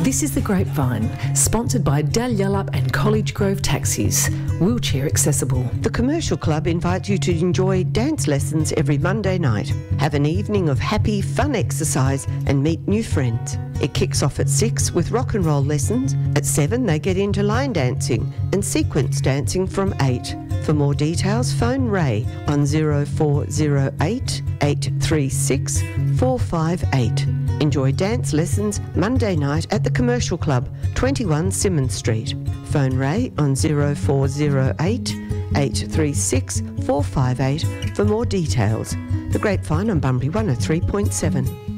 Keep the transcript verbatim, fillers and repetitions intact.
This is The Grapevine, sponsored by Dalyellup and College Grove Taxis, wheelchair accessible. The Commercial Club invites you to enjoy dance lessons every Monday night. Have an evening of happy, fun exercise and meet new friends. It kicks off at six with rock and roll lessons. At seven they get into line dancing and sequence dancing from eight. For more details, phone Ray on zero four zero eight, eight three six, four five eight. Enjoy dance lessons Monday night at the Commercial Club, twenty-one Symonds Street. Phone Ray on zero four zero eight, eight three six, four five eight for more details. The Grapevine on Bunbury one oh three point seven.